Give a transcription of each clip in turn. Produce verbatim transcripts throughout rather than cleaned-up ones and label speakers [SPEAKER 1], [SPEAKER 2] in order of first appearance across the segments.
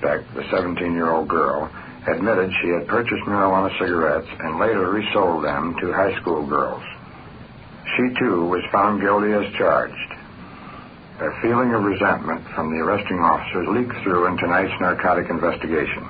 [SPEAKER 1] suspect, the seventeen-year-old girl, admitted she had purchased marijuana cigarettes and later resold them to high school girls. She, too, was found guilty as charged. A feeling of resentment from the arresting officers leaked through in tonight's narcotic investigation.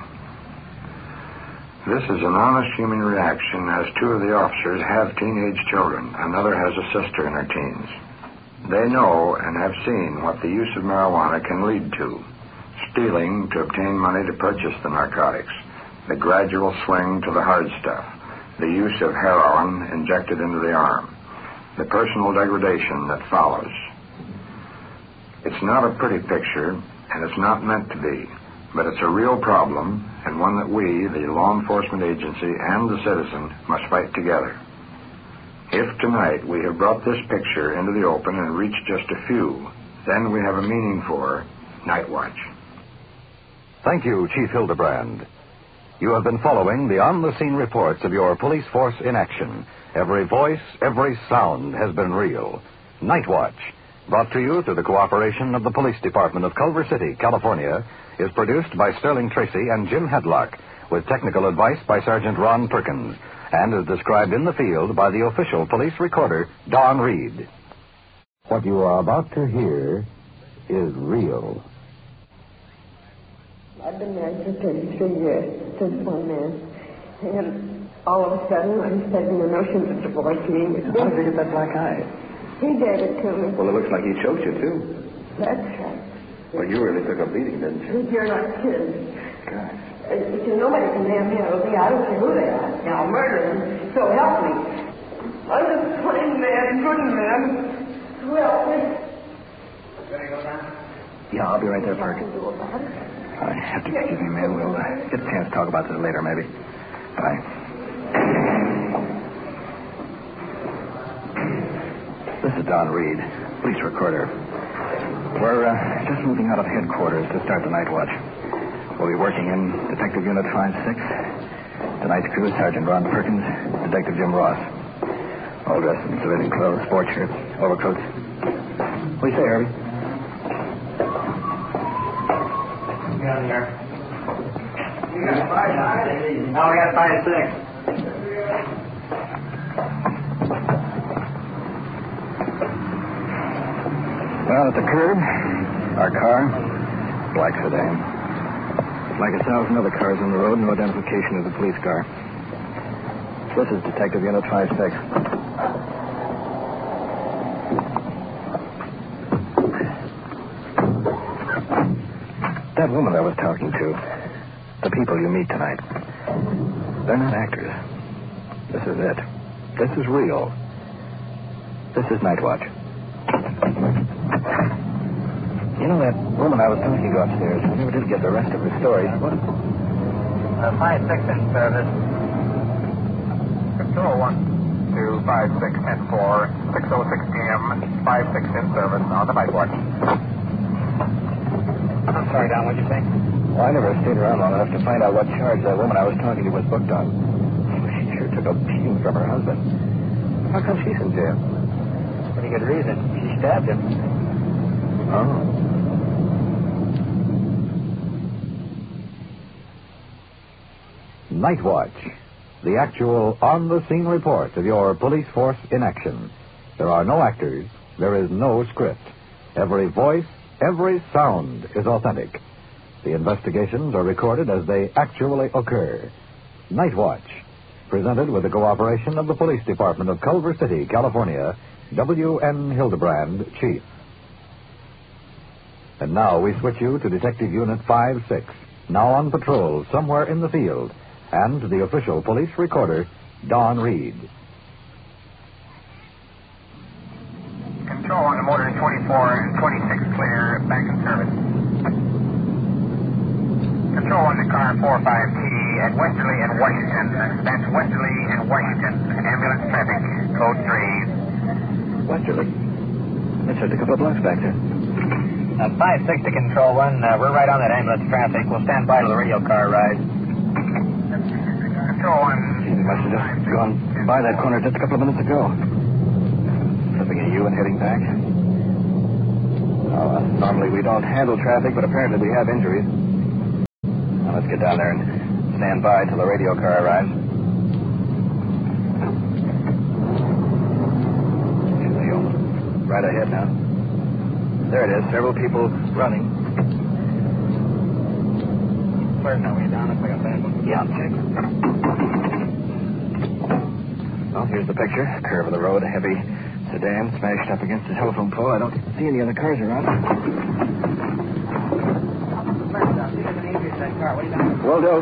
[SPEAKER 1] This is an honest human reaction, as two of the officers have teenage children. Another has a sister in her teens. They know and have seen what the use of marijuana can lead to. Stealing to obtain money to purchase the narcotics, the gradual swing to the hard stuff, the use of heroin injected into the arm, the personal degradation that follows. It's not a pretty picture, and it's not meant to be, but it's a real problem, and one that we, the law enforcement agency and the citizen, must fight together. If tonight we have brought this picture into the open and reached just a few, then we have a meaning for Night Watch.
[SPEAKER 2] Thank you, Chief Hildebrand. You have been following the on-the-scene reports of your police force in action. Every voice, every sound has been real. Night Watch, brought to you through the cooperation of the Police Department of Culver City, California, is produced by Sterling Tracy and Jim Hadlock, with technical advice by Sergeant Ron Perkins, and is described in the field by the official police recorder, Don Reed. What you are about to hear is real.
[SPEAKER 3] I've been married for thirty-three years to one man, and all of a sudden I'm starting the notion of divorcing me.
[SPEAKER 4] How did you get that black eye?
[SPEAKER 3] He gave it to me.
[SPEAKER 4] Well, it looks like he choked you, too.
[SPEAKER 3] That's right.
[SPEAKER 4] Well, you really took a beating, didn't you?
[SPEAKER 3] You're not kidding.
[SPEAKER 4] Gosh.
[SPEAKER 3] Uh, you see, nobody can damn me. I don't care who they are. Now, murder them. So help me. I'm just plain man, good man. Who help me?
[SPEAKER 4] Can I go down? Yeah, I'll be right there, Perk. I have to excuse me, man. We'll uh, get a chance to talk about this later, maybe. Bye. This is Don Reed, police recorder. We're uh, just moving out of headquarters to start the night watch. We'll be working in Detective Unit five six. Tonight's crew is Sergeant Ron Perkins, Detective Jim Ross. All dressed in civilian clothes, sport shirts, overcoats. What do you say, Herbie?
[SPEAKER 5] You got here. You got five, nine. No, we got five and six.
[SPEAKER 4] Well, at the curb, our car, black sedan. Like a thousand other cars on the road, no identification of the police car. This is Detective Unit five six. That woman I was talking to, the people you meet tonight, they're not actors. This is it. This is real. This is Night Watch. You know that woman I was talking to upstairs? I never did get the rest of her story. What?
[SPEAKER 5] Uh, five six in service. Control one to five six ten four, six oh six p.m. five six in service on the Night Watch. I'm sorry, Don. What'd you say?
[SPEAKER 4] Well, I never stayed around long enough to find out what charge that woman I was talking to was booked on. She sure took a beating from her husband. How come she's in jail?
[SPEAKER 5] Pretty good reason. She stabbed him.
[SPEAKER 4] Oh.
[SPEAKER 2] Night Watch, the actual on-the-scene report of your police force in action. There are no actors. There is no script. Every voice, every sound is authentic. The investigations are recorded as they actually occur. Night Watch, presented with the cooperation of the Police Department of Culver City, California, W N Hildebrand, Chief. And now we switch you to Detective Unit five six, now on patrol somewhere in the field, and the official police recorder, Don Reed.
[SPEAKER 5] Control on the motor twenty-four and twenty-six clear, back in service. Control on the car four five T at Westerly and Washington. That's Westerly and Washington. Ambulance traffic, code three.
[SPEAKER 4] Westerly? That's just a couple of blocks back there.
[SPEAKER 5] Uh, five six to Control one. Uh, we're right on that ambulance traffic. We'll stand by till the radio car arrives. Control one.
[SPEAKER 4] She must have just gone by that corner just a couple of minutes ago. Slipping at you and heading back. Oh, well, normally we don't handle traffic, but apparently we have injuries. Let's get down there and stand by till the radio car arrives. Right ahead now. There it is. Several people running. Where's that way down? If I got that one. Yeah, I'll check. Well, here's the picture. Curve of the road. A heavy sedan smashed up against the telephone pole. I don't see any other cars around. Will do.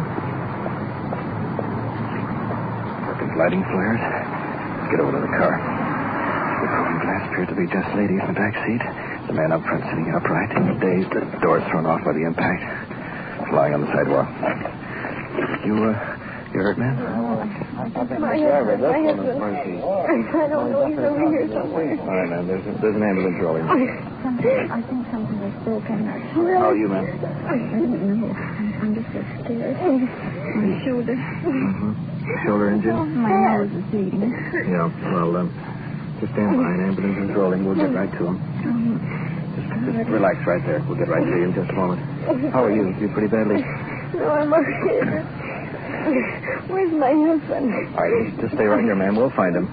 [SPEAKER 4] Perfect lighting flares. Let's get over to the car. The chrome glass appeared to be just ladies in the back seat. The man up front sitting upright, dazed, the doors thrown off by the impact, lying on the sidewalk. You, uh, you hurt, man?
[SPEAKER 3] My husband. My husband. I don't know. He's over here somewhere.
[SPEAKER 4] All right, man. There's, a, there's an ambulance rolling.
[SPEAKER 6] I think something was broken.
[SPEAKER 4] How are you, man?
[SPEAKER 6] I don't know. I'm just so scared. My shoulder.
[SPEAKER 4] Mm-hmm. Shoulder injured?
[SPEAKER 6] My nose is bleeding.
[SPEAKER 4] Yeah, well, um, just stand by. An ambulance is rolling. We'll get right to him. Just, just relax right there. We'll get right to you in just a moment. How are you? You pretty badly?
[SPEAKER 3] No, I'm okay. Where's my husband?
[SPEAKER 4] All right, just stay right here, ma'am. We'll find him.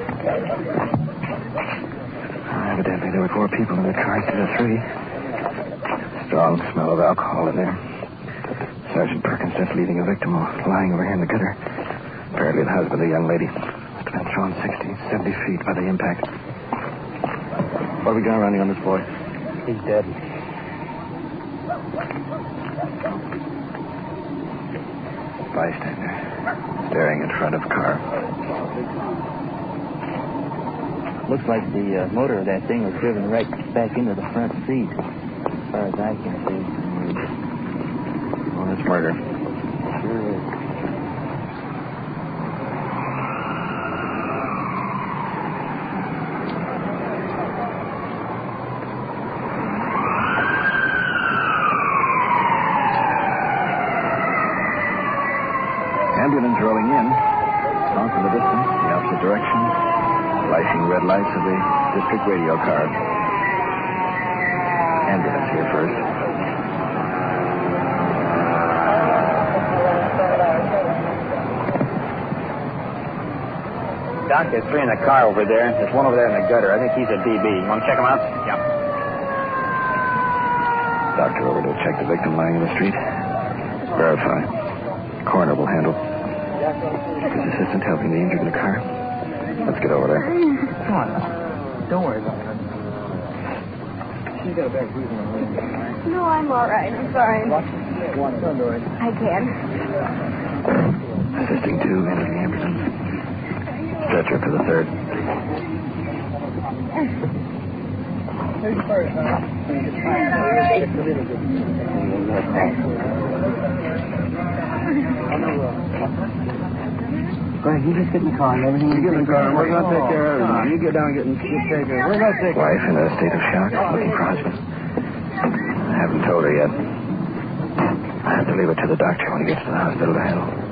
[SPEAKER 4] Evidently, there were four people in the car instead of three. Strong smell of alcohol in there. Sergeant Perkins just leaving a victim lying over here in the gutter. Apparently the husband of the young lady. Must have been thrown sixty, seventy feet by the impact. What have we got running on this boy?
[SPEAKER 7] He's dead.
[SPEAKER 4] Bystander. Staring in front of the car.
[SPEAKER 7] Looks like the uh, motor of that thing was driven right back into the front seat, as far as I can see.
[SPEAKER 4] Well, it's murder.
[SPEAKER 7] Sure is.
[SPEAKER 4] Ambulance rolling in. Off in the distance, the opposite direction. Flashing red lights of the district radio car. Ambulance here first.
[SPEAKER 5] Doc, there's three in the car over there. There's one over there in the gutter. I think he's a D B. You want to check him out? Yeah.
[SPEAKER 4] Doctor over to check the victim lying in the street. Verify. Coroner will handle. His assistant helping the injured in the car. Let's get over there.
[SPEAKER 7] Come on now. Don't worry about her. She's got a bad bruise on her leg.
[SPEAKER 3] No, I'm all right. I'm fine.
[SPEAKER 7] Watch it. Watch it. Don't worry.
[SPEAKER 3] I can.
[SPEAKER 4] Assisting two into the ambulance. Stretcher for the third.
[SPEAKER 7] Who's first, huh? Go ahead, you just get in the car and everything. You get in the car and we're going to take care of everything. You get down and get in the car. We're going to take care of
[SPEAKER 4] Wife in a state of shock, looking for husband. I haven't told her yet. I have to leave it to the doctor when he gets to the hospital to handle.